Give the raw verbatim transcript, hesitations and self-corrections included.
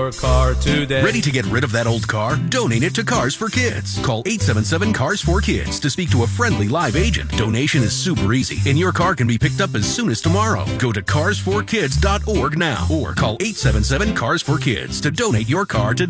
your car today. Ready to get rid of that old car? Donate it to Cars for Kids. Call eight seven seven, C A R S for Kids to speak to a friendly live agent. Donation is super easy, and your car can be picked up as soon as tomorrow. Go to cars for kids dot org now or call eight seven seven, C A R S for Kids to donate your car today.